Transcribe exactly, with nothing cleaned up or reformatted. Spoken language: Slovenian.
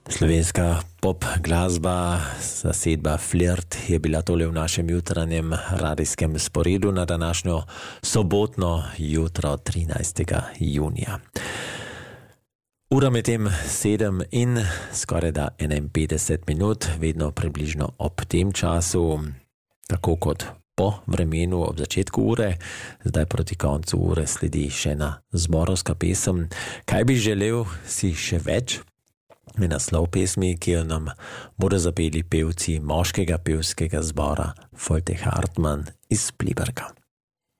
Slovenska pop glasba, zasedba Flirt je bila tole v našem jutranjem radijskem sporedu na današnjo sobotno jutro trinajstega junija. Ura med tem sedem in skoraj da enainpetdeset minut, vedno približno ob tem času, tako kot po vremenu ob začetku ure, zdaj proti koncu ure sledi še ena zborovska pesem. Kaj bi želel si še več? Naslov pesmi, ki jo nam bodo zapeli pevci moškega pevskega zbora Volte Hartmann iz Pliberka.